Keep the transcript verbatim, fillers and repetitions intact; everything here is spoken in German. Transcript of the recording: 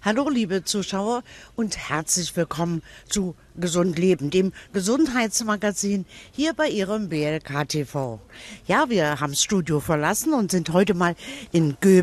Hallo liebe Zuschauer und herzlich willkommen zu Gesund Leben, dem Gesundheitsmagazin hier bei Ihrem B L K T V. Ja, wir haben das Studio verlassen und sind heute mal in Göbel